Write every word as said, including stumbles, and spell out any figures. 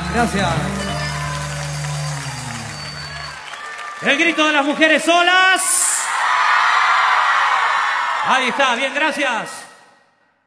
Gracias. El grito de las mujeres solas. Ahí está, bien, gracias.